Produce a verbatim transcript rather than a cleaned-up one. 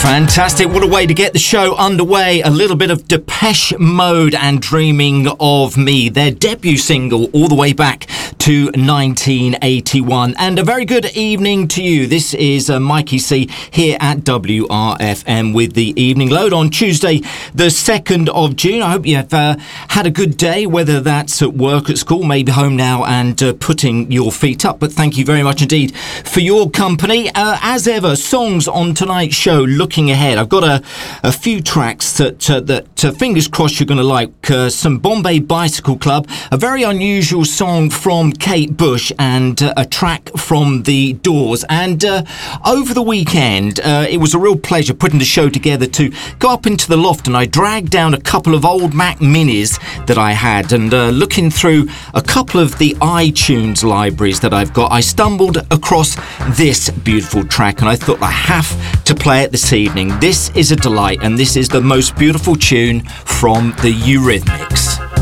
Fantastic. What a way to get the show underway. A little bit of Depeche Mode and Dreaming of Me, their debut single all the way back to nineteen eighty-one. And a very good evening to you. This is uh, Mikey C here at W R F M with the Evening Load on Tuesday, the second of June. I hope you've uh, had a good day, whether that's at work, at school, maybe home now and uh, putting your feet up. But thank you very much indeed for your company. Uh, as ever, songs on tonight's show looking ahead. I've got a, a few tracks that, uh, that uh, fingers crossed you're going to like. Uh, some Bombay Bicycle Club, a very unusual song from Kate Bush, and uh, a track from The Doors. And uh, over the weekend, uh, it was a real pleasure putting the show together to go up into the loft, and I dragged down a couple of old Mac Minis that I had, and uh, looking through a couple of the iTunes libraries that I've got, I stumbled across this beautiful track, and I thought I have to play it this evening. This is a delight, and this is the most beautiful tune from the Eurythmics.